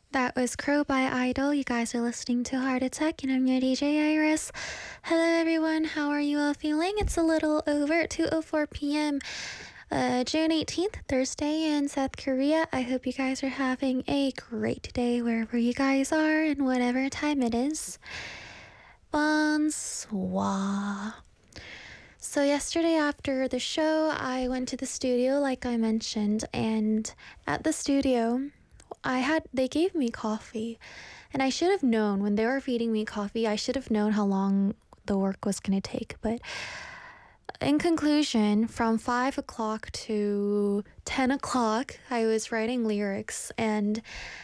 That was Crow by Idol. You guys are listening to Heart Attack, and I'm your DJ Iris. Hello, everyone. How are you all feeling? It's a little over 2:04 p.m. June 18th, Thursday in South Korea. I hope you guys are having a great day wherever you guys are and whatever time it is. Bonsoir. So yesterday after the show, I went to the studio, like I mentioned, and at the studio, they gave me coffee, and I should have known when they were feeding me coffee. I should have known how long the work was gonna take. But in conclusion, from 5 o'clock to 10 o'clock, I was writing lyrics, and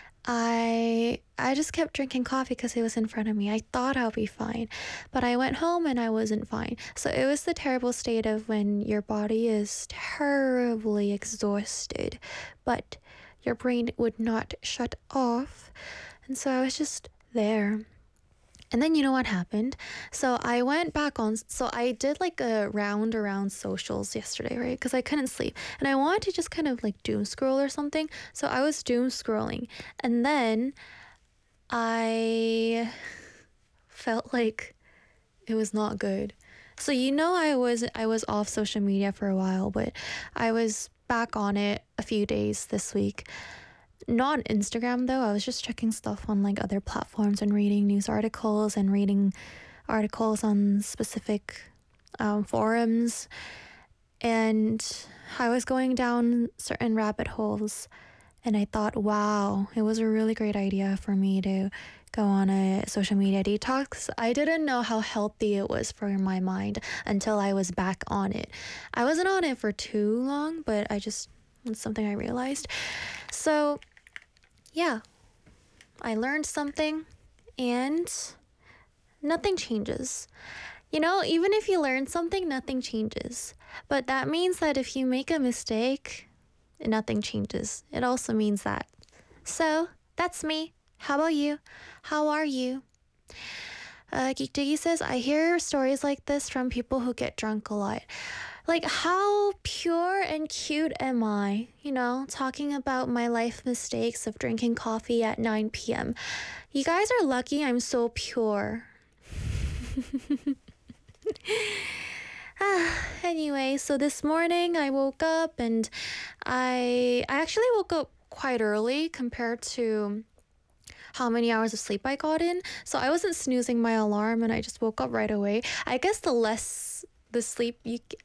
I just kept drinking coffee because it was in front of me. I thought I'll be fine, but I went home and I wasn't fine. So it was the terrible state of when your body is terribly exhausted, but your brain would not shut off. And so I was just there. And then you know what happened? So I went back on, so I did like a round around socials yesterday, right? Because I couldn't sleep. And I wanted to just kind of like doom scroll or something. So I was doom scrolling. And then I felt like it was not good. So I was off social media for a while, but I was back on it a few days this week. Not Instagram though. I was just checking stuff on like other platforms and reading news articles and reading articles on specific forums. And I was going down certain rabbit holes, and I thought, wow, it was a really great idea for me to go on a social media detox. I didn't know how healthy it was for my mind until I was back on it. I wasn't on it for too long, but it's something I realized. So yeah, I learned something, and nothing changes. You know, even if you learn something, nothing changes. But that means that if you make a mistake, nothing changes. It also means that. So that's me. How about you? How are you? Geek Diggy says, I hear stories like this from people who get drunk a lot. Like, how pure and cute am I? You know, talking about my life mistakes of drinking coffee at 9 p.m. You guys are lucky I'm so pure. Anyway, so this morning I woke up, and I actually woke up quite early compared to how many hours of sleep I got in. So I wasn't snoozing my alarm, and I just woke up right away. I guess the less the sleep